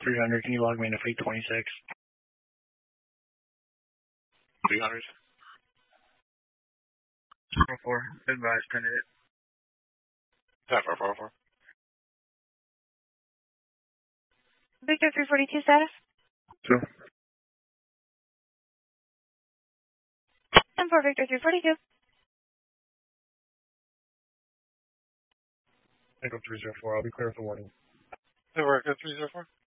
300, can you log me into fleet 26? 300. 4, advise, 10 8. 444. Victor 342 status? 2. 10-4 Victor 342. Echo 304, I'll be clear for warning. Echo 304.